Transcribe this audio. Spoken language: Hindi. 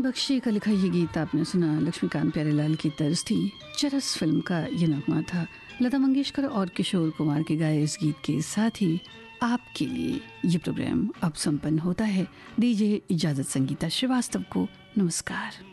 चंदन बख्शी का लिखा ये गीत आपने सुना, लक्ष्मीकांत प्यारेलाल की तर्ज थी। चरस फिल्म का ये नगमा था। लता मंगेशकर और किशोर कुमार के गाए इस गीत के साथ ही आपके लिए ये प्रोग्राम अब संपन्न होता है। दीजिए इजाजत संगीता श्रीवास्तव को। नमस्कार।